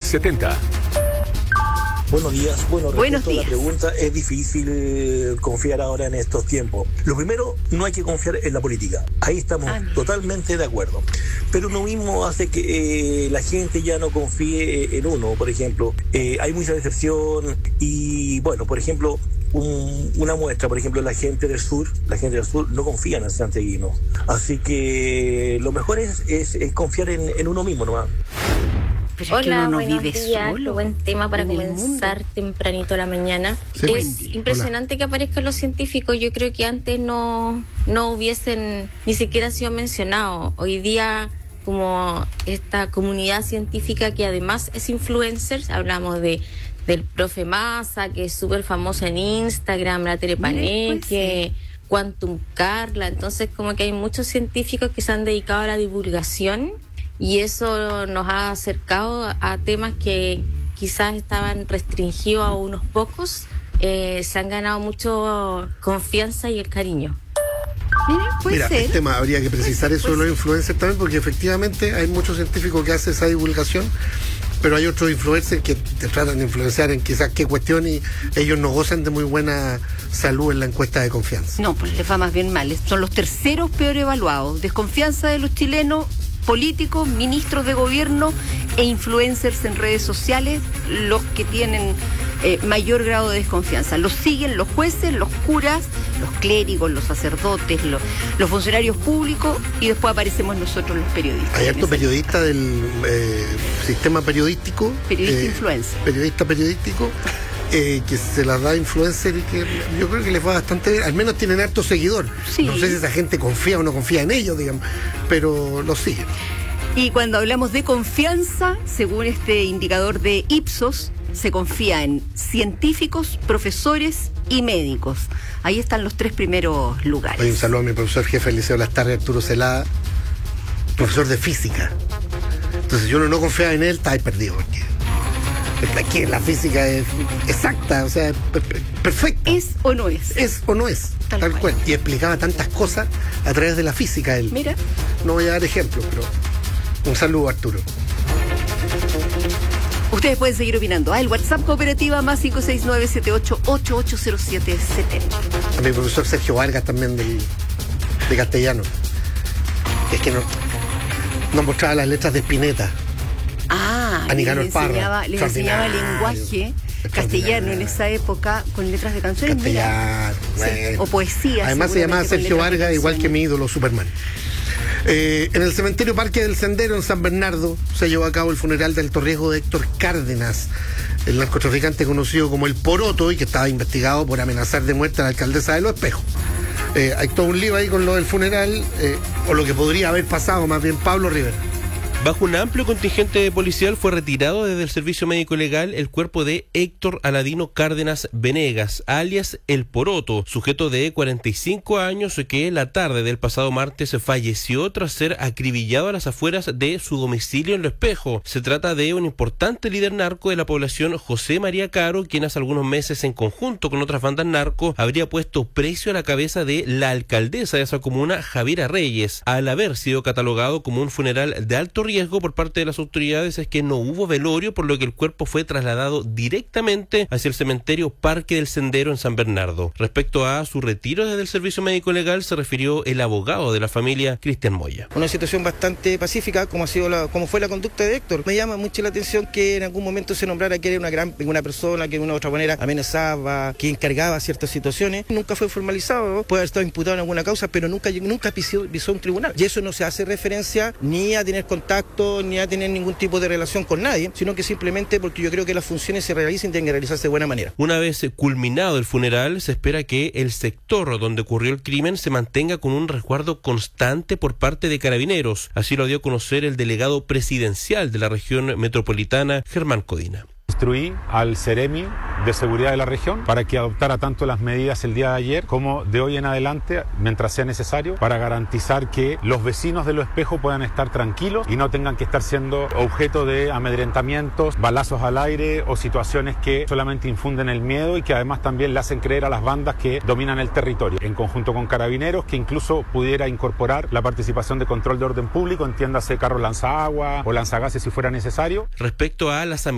70. Buenos días. Bueno, Buenos respecto a días. la pregunta, es difícil confiar ahora en estos tiempos. Lo primero, no hay que confiar en la política. Ahí estamos totalmente de acuerdo. Pero lo mismo hace que la gente ya no confíe en uno, por ejemplo. Hay mucha decepción y, bueno, por ejemplo, una muestra, por ejemplo, la gente del sur no confía en el santiaguino. Así que lo mejor es confiar en uno mismo nomás. Pero es que Hola, uno no buenos vive días. solo. Buen tema para en el comenzar tempranito la mañana. Sí, Es Wendy. impresionante que aparezcan los científicos. Yo creo que antes no hubiesen ni siquiera sido mencionados. Hoy día, como esta comunidad científica que además es influencer, hablamos del profe Massa, que es súper famoso en Instagram, la Tere Paneque, Quantum Carla. Entonces, como que hay muchos científicos que se han dedicado a la divulgación. Y eso nos ha acercado a temas que quizás estaban restringidos a unos pocos. Se han ganado mucho confianza y el cariño. Mira, ser. el tema habría que precisar eso de los influencers también, porque efectivamente hay muchos científicos que hacen esa divulgación, pero hay otros influencers que te tratan de influenciar en quizás qué cuestión y ellos no gozan de muy buena salud en la encuesta de confianza. No, pues les va más bien mal. Son los terceros peor evaluados. Desconfianza de los chilenos, políticos, ministros de gobierno e influencers en redes sociales, los que tienen mayor grado de desconfianza. Los siguen los jueces, los curas, los clérigos, los sacerdotes, los funcionarios públicos, y después aparecemos nosotros los periodistas. Hay harto periodista del sistema periodístico. Periodista influencer. Periodista periodístico. Que se las da influencer y que yo creo que les va bastante bien, al menos tienen harto seguidor. Sí. No sé si esa gente confía o no confía en ellos, digamos, pero los siguen. Y cuando hablamos de confianza, según este indicador de Ipsos, se confía en científicos, profesores y médicos. Ahí están los tres primeros lugares. Hoy un saludo a mi profesor jefe del Liceo Las Tardes, Arturo Celada, profesor de física. Entonces, si uno no confía en él, está ahí perdido, porque aquí la física es exacta, o sea, perfecta. ¿Es o no es? ¿Es o no es? Tal Tal cual. cual. Y explicaba tantas cosas a través de la física él. Mira. No voy a dar ejemplos, pero un saludo, Arturo. Ustedes pueden seguir opinando. El WhatsApp cooperativa más 569-78880770. A mi profesor Sergio Vargas también de castellano. Es que no mostraba las letras de Spinetta. A Nicanor Parra. Les enseñaba Extraordinario. lenguaje castellano en esa época con letras de canciones. Castellano, Sí. bueno. O poesía. Además se llamaba seguramente, Sergio con letras de Vargas, igual que canciones. mi ídolo Superman. En el cementerio Parque del Sendero, en San Bernardo, se llevó a cabo el funeral de alto riesgo de Héctor Cárdenas, el narcotraficante conocido como el Poroto y que estaba investigado por amenazar de muerte a la alcaldesa de Los Espejos. Hay todo un lío ahí con lo del funeral, o lo que podría haber pasado, más bien Pablo Rivera. Bajo un amplio contingente policial fue retirado desde el servicio médico legal el cuerpo de Héctor Aladino Cárdenas Venegas, alias El Poroto, sujeto de 45 años que la tarde del pasado martes falleció tras ser acribillado a las afueras de su domicilio en Lo Espejo. Se trata de un importante líder narco de la población, José María Caro, quien hace algunos meses en conjunto con otras bandas narco habría puesto precio a la cabeza de la alcaldesa de esa comuna, Javiera Reyes. Al haber sido catalogado como un funeral de alto riesgo por parte de las autoridades, es que no hubo velorio, por lo que el cuerpo fue trasladado directamente hacia el cementerio Parque del Sendero en San Bernardo. Respecto a su retiro desde el servicio médico legal, se refirió el abogado de la familia, Cristian Moya. Una situación bastante pacífica, como fue la conducta de Héctor. Me llama mucho la atención que en algún momento se nombrara que era una persona que de una u otra manera amenazaba, que encargaba ciertas situaciones. Nunca fue formalizado, ¿no? Puede haber estado imputado en alguna causa, pero nunca pisó un tribunal. Y eso no se hace referencia ni a tener contacto, ni a tener ningún tipo de relación con nadie, sino que simplemente porque yo creo que las funciones se realicen y tienen que realizarse de buena manera. Una vez culminado el funeral, se espera que el sector donde ocurrió el crimen se mantenga con un resguardo constante por parte de Carabineros. Así lo dio a conocer el delegado presidencial de la región metropolitana, Germán Codina. Instruí al Ceremi de Seguridad de la región para que adoptara tanto las medidas el día de ayer como de hoy en adelante, mientras sea necesario, para garantizar que los vecinos de Lo Espejo puedan estar tranquilos y no tengan que estar siendo objeto de amedrentamientos, balazos al aire o situaciones que solamente infunden el miedo y que además también le hacen creer a las bandas que dominan el territorio. En conjunto con Carabineros, que incluso pudiera incorporar la participación de control de orden público, entiéndase carros lanzaagua o lanzagases si fuera necesario. Respecto a las